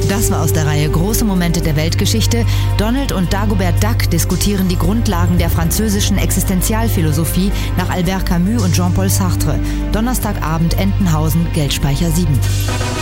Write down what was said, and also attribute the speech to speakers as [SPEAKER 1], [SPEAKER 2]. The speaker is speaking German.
[SPEAKER 1] Das war aus der Reihe Große Momente der Weltgeschichte. Donald und Dagobert Duck diskutieren die Grundlagen der französischen Existenzialphilosophie nach Albert Camus und Jean-Paul Sartre. Donnerstagabend, Entenhausen, Geldspeicher 7.